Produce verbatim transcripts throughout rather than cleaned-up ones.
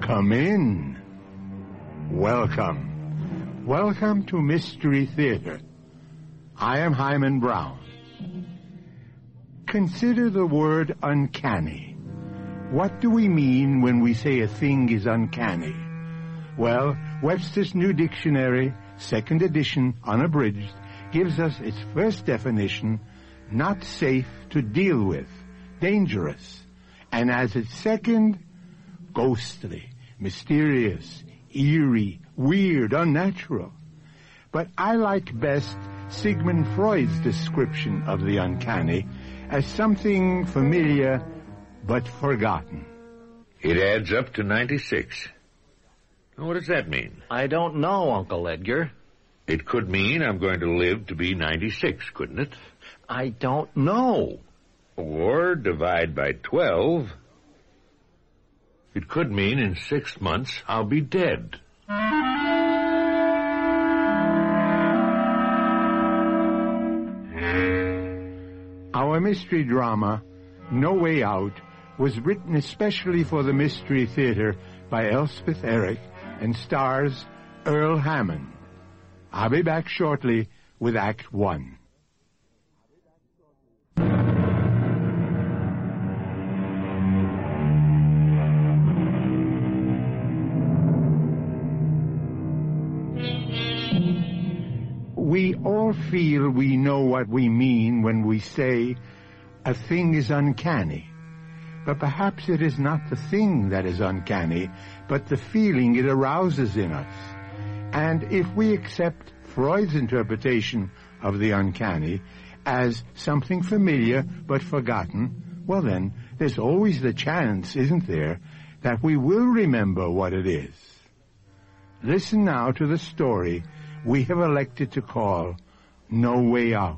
Come in. Welcome. Welcome to Mystery Theater. I am Hyman Brown. Consider the word uncanny. What do we mean when we say a thing is uncanny? Well, Webster's New Dictionary, second edition, unabridged, gives us its first definition, not safe to deal with, dangerous, and as its second, ghostly, mysterious, eerie, weird, unnatural. But I like best Sigmund Freud's description of the uncanny as something familiar but forgotten. It adds up to ninety-six. What does that mean? I don't know, Uncle Edgar. It could mean I'm going to live to be ninety-six, couldn't it? I don't know. Or divide by twelve. It could mean in six months I'll be dead. Our mystery drama, No Way Out, was written especially for the Mystery Theater by Elspeth Eric and stars Earl Hammond. I'll be back shortly with Act One. We all feel we know what we mean when we say a thing is uncanny. But perhaps it is not the thing that is uncanny, but the feeling it arouses in us. And if we accept Freud's interpretation of the uncanny as something familiar but forgotten, well then, there's always the chance, isn't there, that we will remember what it is. Listen now to the story we have elected to call No Way Out.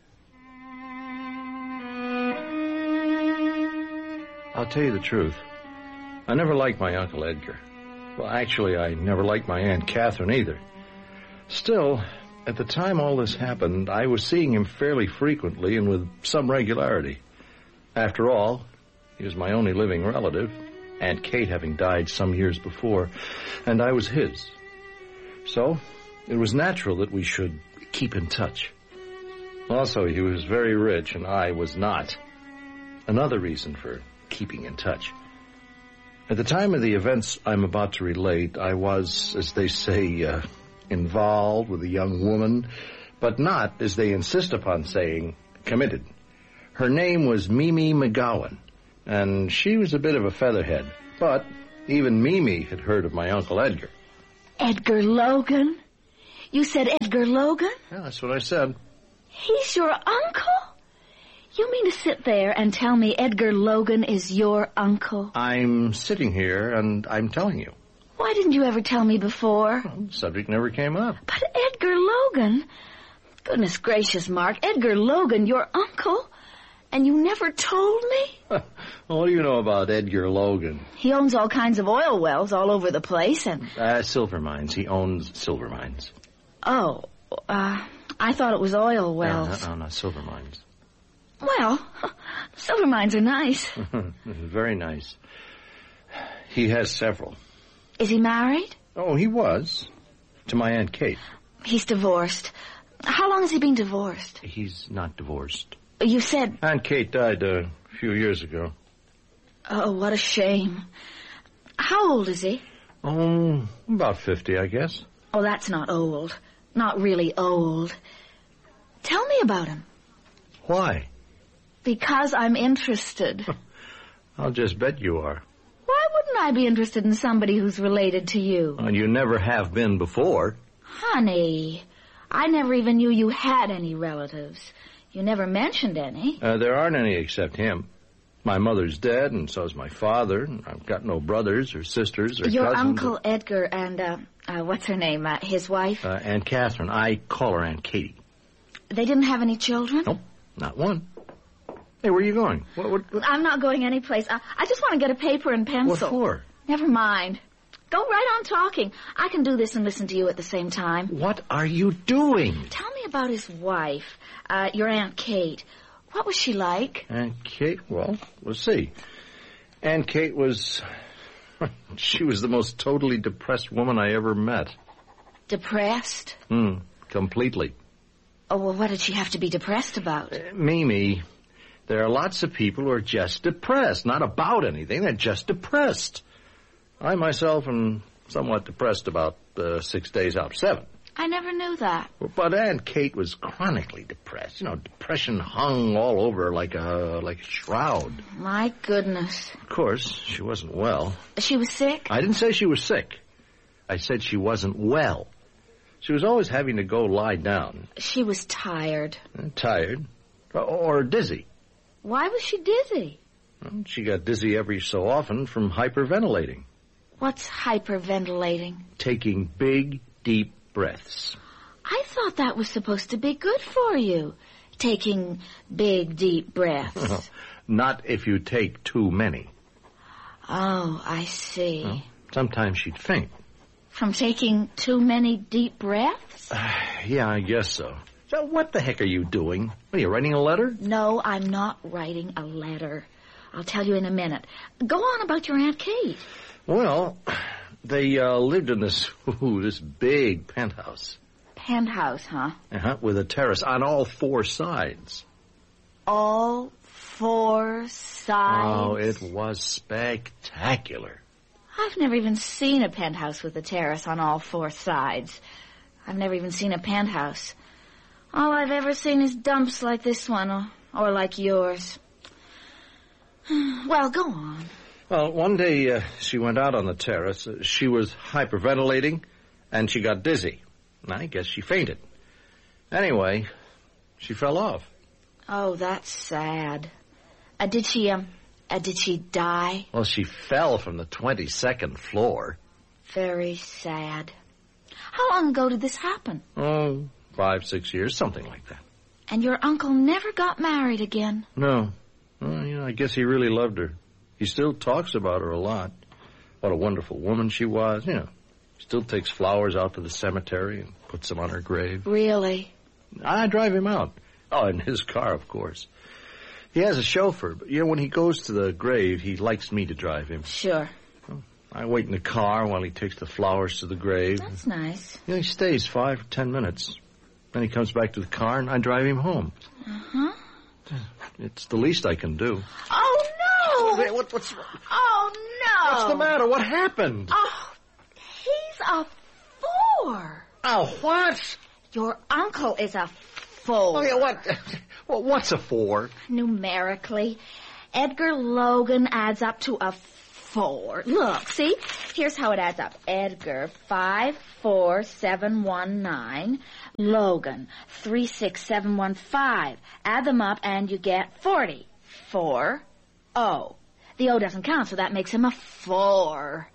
I'll tell you the truth. I never liked my Uncle Edgar. Well, actually, I never liked my Aunt Catherine either. Still, at the time all this happened, I was seeing him fairly frequently and with some regularity. After all, he was my only living relative, Aunt Kate having died some years before, and I was his. So, it was natural that we should keep in touch. Also, he was very rich, and I was not. Another reason for keeping in touch. At the time of the events I'm about to relate, I was, as they say, uh, involved with a young woman, but not, as they insist upon saying, committed. Her name was Mimi McGowan, and she was a bit of a featherhead, but even Mimi had heard of my Uncle Edgar. Edgar Logan? You said Edgar Logan? Yeah, that's what I said. He's your uncle? You mean to sit there and tell me Edgar Logan is your uncle? I'm sitting here and I'm telling you. Why didn't you ever tell me before? Well, the subject never came up. But Edgar Logan? Goodness gracious, Mark. Edgar Logan, your uncle? And you never told me? What do you know about Edgar Logan? He owns all kinds of oil wells all over the place and... Uh, silver mines. He owns silver mines. Oh, uh, I thought it was oil wells. No, no, no, silver mines. Well, silver mines are nice. Very nice. He has several. Is he married? Oh, he was. To my Aunt Kate. He's divorced. How long has he been divorced? He's not divorced. You said... Aunt Kate died uh, a few years ago. Oh, what a shame. How old is he? Oh, about fifty, I guess. Oh, that's not old. Not really old. Tell me about him. Why? Because I'm interested. I'll just bet you are. Why wouldn't I be interested in somebody who's related to you? And you never have been before. Honey, I never even knew you had any relatives. You never mentioned any. Uh, there aren't any except him. My mother's dead, and so's my father. And I've got no brothers or sisters or Your cousins. Your Uncle Edgar and, uh, uh, what's her name, uh, his wife? Uh, Aunt Catherine. I call her Aunt Katie. They didn't have any children? Nope, not one. Hey, where are you going? What, what? I'm not going anyplace. I, I just want to get a paper and pencil. What for? Never mind. Go right on talking. I can do this and listen to you at the same time. What are you doing? Tell me about his wife, uh, your Aunt Kate. What was she like? Aunt Kate? Well, let's see. Aunt Kate was She was the most totally depressed woman I ever met. Depressed? Hmm, completely. Oh, well, what did she have to be depressed about? Uh, Mimi, there are lots of people who are just depressed. Not about anything, they're just depressed. I myself am somewhat depressed about uh, six days out of seven. I never knew that. But Aunt Kate was chronically depressed. You know, depression hung all over her like a like a shroud. My goodness. Of course, she wasn't well. She was sick? I didn't say she was sick. I said she wasn't well. She was always having to go lie down. She was tired. Uh, tired. Or, or dizzy. Why was she dizzy? Well, she got dizzy every so often from hyperventilating. What's hyperventilating? Taking big, deep breaths. I thought that was supposed to be good for you. Taking big, deep breaths. Not if you take too many. Oh, I see. Well, sometimes she'd faint. From taking too many deep breaths? Uh, yeah, I guess so. So what the heck are you doing? Are you writing a letter? No, I'm not writing a letter. I'll tell you in a minute. Go on about your Aunt Kate. Well, they uh, lived in this ooh, this big penthouse. Penthouse, huh? Uh-huh, with a terrace on all four sides. All four sides? Oh, it was spectacular. I've never even seen a penthouse with a terrace on all four sides. I've never even seen a penthouse. All I've ever seen is dumps like this one, or, or like yours. Well, go on. Well, one day uh, she went out on the terrace. Uh, she was hyperventilating, and she got dizzy. I guess she fainted. Anyway, she fell off. Oh, that's sad. Uh, did she, um, uh, did she die? Well, she fell from the twenty-second floor. Very sad. How long ago did this happen? Oh, five, six years, something like that. And your uncle never got married again? No. Well, you know, I guess he really loved her. He still talks about her a lot. What a wonderful woman she was, you know. Still takes flowers out to the cemetery and puts them on her grave. Really? I drive him out. Oh, in his car, of course. He has a chauffeur, but, you know, when he goes to the grave, he likes me to drive him. Sure. Well, I wait in the car while he takes the flowers to the grave. That's nice. You know, he stays five or ten minutes. Then he comes back to the car, and I drive him home. Uh-huh. It's the least I can do. Oh, no! What, what's, oh, no! what's the matter? What happened? Oh, he's a four. Oh, what? Your uncle is a four. Oh, yeah, what? Well, what's a four? Numerically, Edgar Logan adds up to a four. Look, see? Here's how it adds up. Edgar, five, four, seven, one, nine. Logan, three, six, seven, one, five. Add them up and you get forty. Four, O. The O doesn't count, so that makes him a four.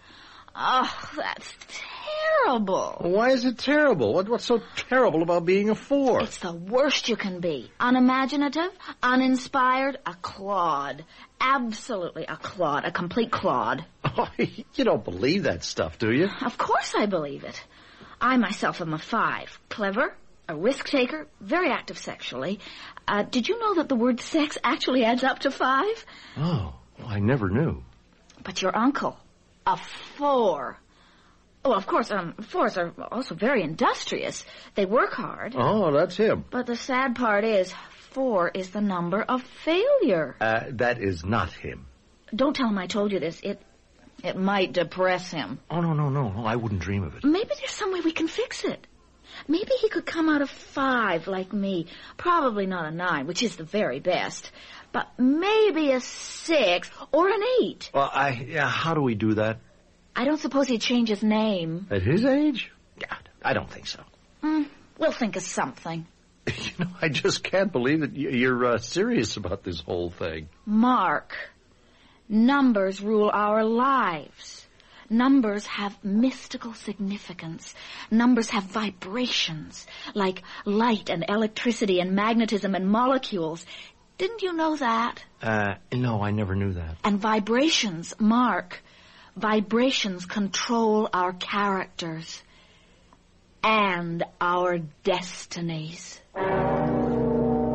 Oh, that's terrible. Why is it terrible? What, what's so terrible about being a four? It's the worst you can be. Unimaginative, uninspired, a clod. Absolutely a clod, a complete clod. Oh, you don't believe that stuff, do you? Of course I believe it. I myself am a five. Clever, a risk-taker, very active sexually. Uh, did you know that the word sex actually adds up to five? Oh, well, I never knew. But your uncle, a four. Oh, of course, um, fours are also very industrious. They work hard. Oh, that's him. But the sad part is, four is the number of failure. Uh, that is not him. Don't tell him I told you this. It, it might depress him. Oh, no, no, no, no. I wouldn't dream of it. Maybe there's some way we can fix it. Maybe he could come out of five like me. Probably not a nine, which is the very best. But maybe a six or an eight. Well, I, yeah, how do we do that? I don't suppose he'd change his name. At his age? Yeah, I don't think so. Mm, we'll think of something. You know, I just can't believe that you're uh, serious about this whole thing. Mark, numbers rule our lives. Numbers have mystical significance. Numbers have vibrations, like light and electricity and magnetism and molecules. Didn't you know that? Uh, no, I never knew that. And vibrations, Mark. Vibrations control our characters and our destinies.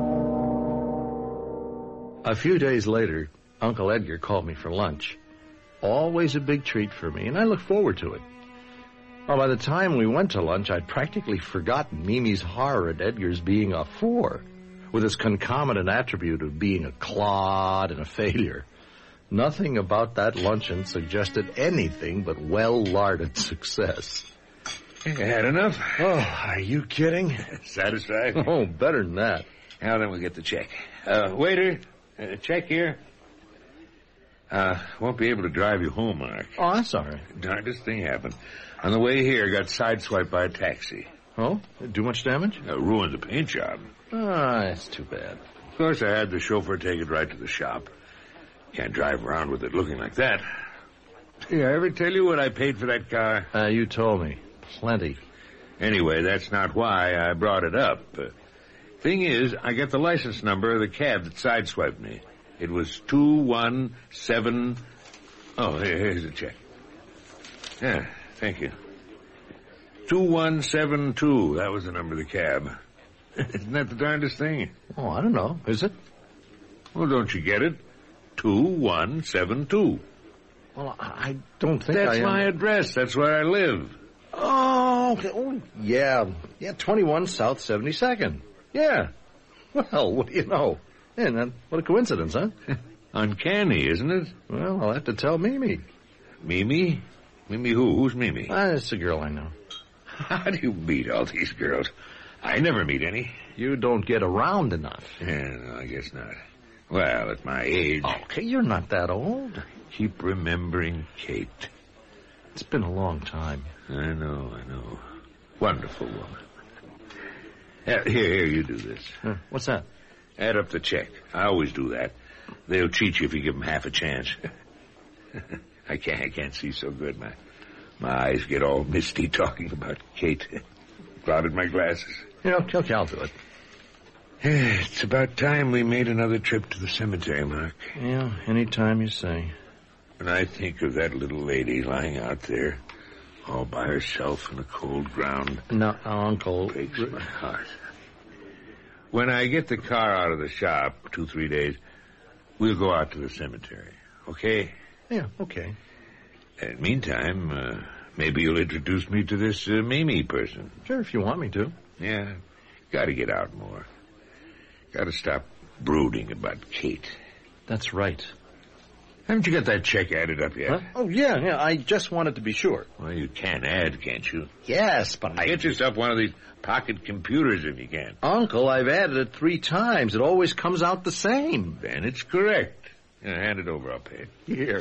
A few days later, Uncle Edgar called me for lunch. Always a big treat for me, and I look forward to it. Well, by the time we went to lunch, I'd practically forgotten Mimi's horror at Edgar's being a four, with his concomitant attribute of being a clod and a failure. Nothing about that luncheon suggested anything but well-larded success. You had enough? Oh, are you kidding? Satisfied? Oh, better than that. Now then, we'll get the check. Uh, waiter, uh, check here. Uh, won't be able to drive you home, Mark. Oh, that's all right. Darndest thing happened. On the way here, got sideswiped by a taxi. Oh? Do much damage? Uh, ruined the paint job. Ah, that's too bad. Of course, I had the chauffeur take it right to the shop. Can't drive around with it looking like that. Did I ever tell you what I paid for that car? Uh, you told me. Plenty. Anyway, that's not why I brought it up. Uh, thing is, I got the license number of the cab that sideswiped me. It was two one seven... Oh, here, here's the check. Yeah, thank you. two one seven two, that was the number of the cab. Isn't that the darndest thing? Oh, I don't know. Is it? Well, don't you get it? two one seven two. Well, I don't think That's I am. my address. That's where I live. Oh, okay. Oh, yeah. Yeah, twenty-one South seventy-second. Yeah. Well, what do you know? And then, what a coincidence, huh? Uncanny, isn't it? Well, I'll have to tell Mimi. Mimi? Mimi who? Who's Mimi? Ah, it's a girl I know. How do you meet all these girls? I never meet any. You don't get around enough. Yeah, no, I guess not. Well, at my age... Okay, you're not that old. Keep remembering Kate. It's been a long time. I know, I know. Wonderful woman. Uh, here, here, you do this. Huh, what's that? Add up the check. I always do that. They'll cheat you if you give them half a chance. I can't, I can't see so good. My, my eyes get all misty talking about Kate. Clouded my glasses. You know, okay, I'll do it. It's about time we made another trip to the cemetery, Mark. Yeah, any time you say. When I think of that little lady lying out there, all by herself in the cold ground... No, Uncle... breaks my heart. When I get the car out of the shop, two, three days, we'll go out to the cemetery, okay? Yeah, okay. In the meantime, uh, maybe you'll introduce me to this uh, Mimi person. Sure, if you want me to. Yeah, gotta get out more. Gotta stop brooding about Kate. That's right. Haven't you got that check added up yet? Huh? Oh, yeah, yeah, I just wanted to be sure. Well, you can add, can't you? Yes, but I... Get yourself one of these pocket computers if you can. Uncle, I've added it three times. It always comes out the same. Then it's correct. Yeah, hand it over, I'll pay it. Here.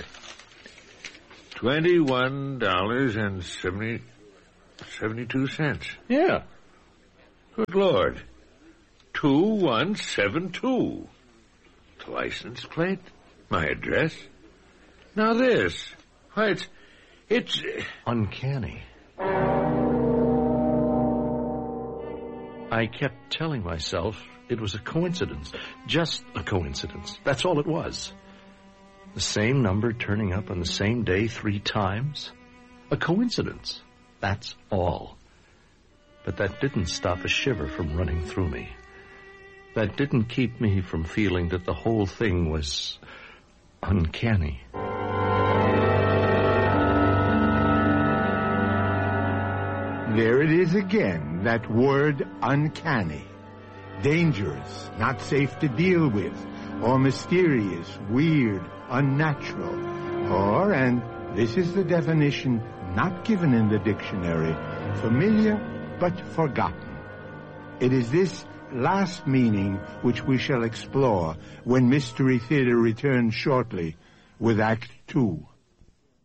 Twenty-one dollars and seventy... seventy-two cents. Yeah. Good Lord. Two one seven two. The license plate? My address? Now this. Why, it's... It's... Uncanny. I kept telling myself it was a coincidence. Just a coincidence. That's all it was. The same number turning up on the same day three times. A coincidence. That's all. But that didn't stop a shiver from running through me. That didn't keep me from feeling that the whole thing was uncanny. There it is again, that word uncanny. Dangerous, not safe to deal with, or mysterious, weird, unnatural, or, and this is the definition not given in the dictionary, familiar but forgotten. It is this last meaning which we shall explore when Mystery Theater returns shortly with Act Two.